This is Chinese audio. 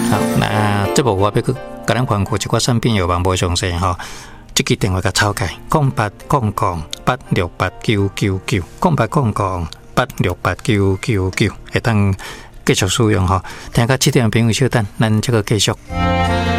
好，那这部我要去甲咱环顾一寡产品药网无详细吼。这支电话甲抄起，0800-8689999，0800-8689999，会当继续使用吼。听到7点的朋友稍等，咱这个继续。